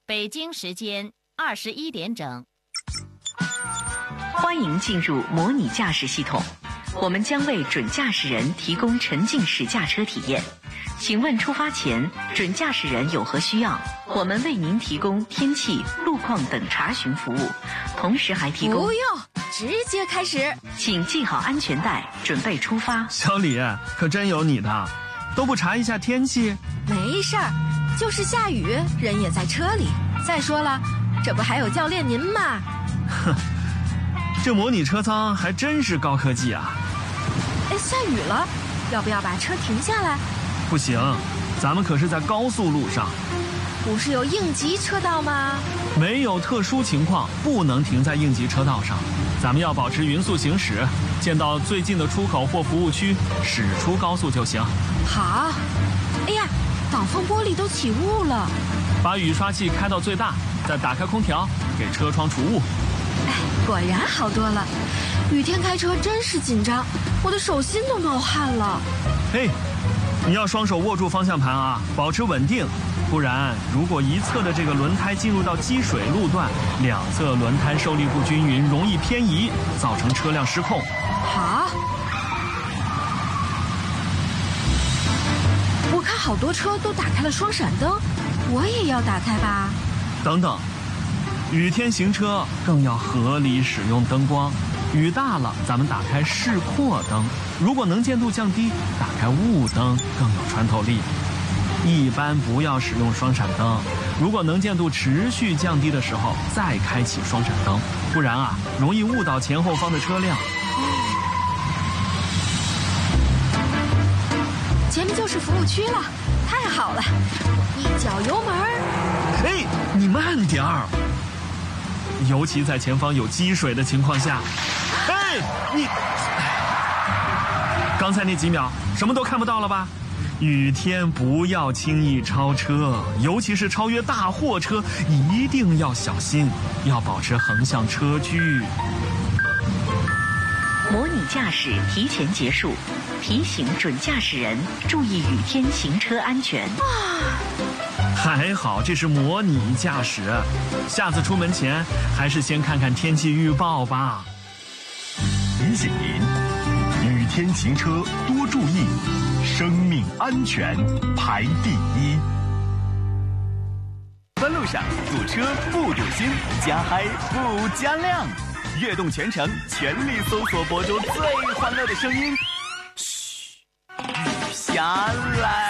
北京时间21点整。 欢迎进入模拟驾驶系统，我们将为准驾驶人提供沉浸式驾车体验。请问出发前，准驾驶人有何需要？我们为您提供天气、路况等查询服务，同时还提供…… 不用，直接开始。 请系好安全带，准备出发。 小李，可真有你的，都不查一下天气？ 没事儿，就是下雨，人也在车里。再说了，这不还有教练您吗？ 哼，这模拟车舱还真是高科技啊！ 哎，下雨了，要不要把车停下来？ 不行，咱们可是在高速路上。 不是有应急车道吗？ 没有特殊情况，不能停在应急车道上。咱们要保持匀速行驶，见到最近的出口或服务区，驶出高速就行。 好。哎呀，挡风玻璃都起雾了。 把雨刷器开到最大，再打开空调，给车窗除雾。 哎，果然好多了。雨天开车真是紧张，我的手心都冒汗了。 嘿，你要双手握住方向盘啊，保持稳定。不然，如果一侧的这个轮胎进入到积水路段，两侧轮胎受力不均匀，容易偏移，造成车辆失控。 好。我看好多车都打开了双闪灯，我也要打开吧。 等等，雨天行车更要合理使用灯光。雨大了，咱们打开示廓灯；如果能见度降低，打开雾灯更有穿透力。一般不要使用双闪灯，如果能见度持续降低的时候，再开启双闪灯，不然啊，容易误导前后方的车辆。 前面就是服务区了，太好了！一脚油门。 哎，你慢点儿，尤其在前方有积水的情况下。哎，你，刚才那几秒什么都看不到了吧？雨天不要轻易超车，尤其是超越大货车，一定要小心，要保持横向车距。 模拟驾驶提前结束，提醒准驾驶人注意雨天行车安全。 还好这是模拟驾驶，下次出门前还是先看看天气预报吧。 提醒您，雨天行车多注意，生命安全排第一。 在路上堵车不堵心，加嗨不加量，悦动全程全力搜索播出最欢乐的声音。嘘，雨下来。